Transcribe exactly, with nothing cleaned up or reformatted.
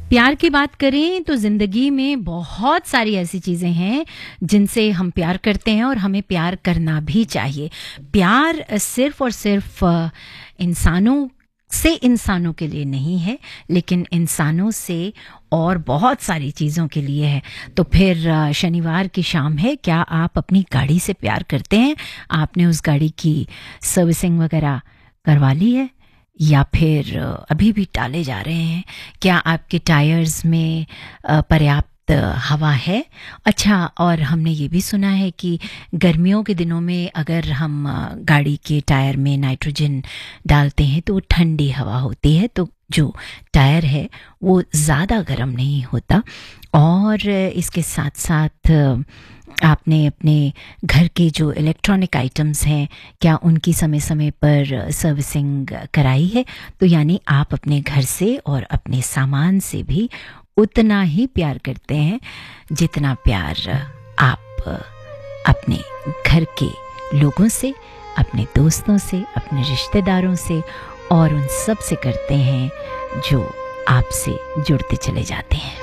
प्यार की बात करें तो ज़िंदगी में बहुत सारी ऐसी चीज़ें हैं जिनसे हम प्यार करते हैं और हमें प्यार करना भी चाहिए। प्यार सिर्फ़ और सिर्फ़ इंसानों से इंसानों के लिए नहीं है, लेकिन इंसानों से और बहुत सारी चीज़ों के लिए है। तो फिर शनिवार की शाम है, क्या आप अपनी गाड़ी से प्यार करते हैं? आपने उस गाड़ी की सर्विसिंग वगैरह करवा ली है या फिर अभी भी टाले जा रहे हैं? क्या आपके टायर्स में पर्याप्त हवा है? अच्छा, और हमने ये भी सुना है कि गर्मियों के दिनों में अगर हम गाड़ी के टायर में नाइट्रोजन डालते हैं तो वो ठंडी हवा होती है, तो जो टायर है वो ज़्यादा गर्म नहीं होता। और इसके साथ साथ आपने अपने घर के जो इलेक्ट्रॉनिक आइटम्स हैं, क्या उनकी समय समय पर सर्विसिंग कराई है? तो यानी आप अपने घर से और अपने सामान से भी उतना ही प्यार करते हैं जितना प्यार आप अपने घर के लोगों से, अपने दोस्तों से, अपने रिश्तेदारों से और उन सब से करते हैं जो आपसे जुड़ते चले जाते हैं।